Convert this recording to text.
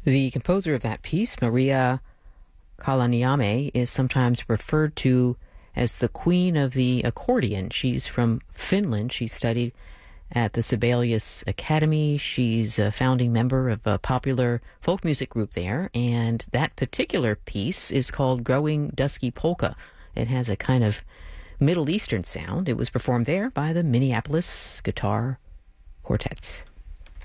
The composer of that piece, Maria Kalaniame, is sometimes referred to as the queen of the accordion. She's from Finland. She studied at the Sibelius Academy. She's a founding member of a popular folk music group there, and that particular piece is called Growing Dusky Polka. It has a kind of Middle Eastern sound. It was performed there by the Minneapolis Guitar Quartet.